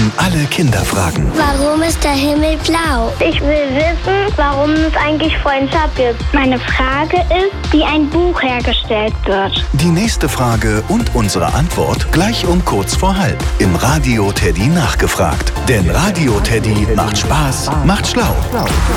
beantworten alle Kinderfragen. Warum ist der Himmel blau? Ich will wissen, warum es eigentlich Freundschaft gibt. Meine Frage ist, wie ein Buch hergestellt wird. Die nächste Frage und unsere Antwort gleich um kurz vor halb im Radio Teddy nachgefragt. Denn Radio Teddy macht Spaß, macht schlau.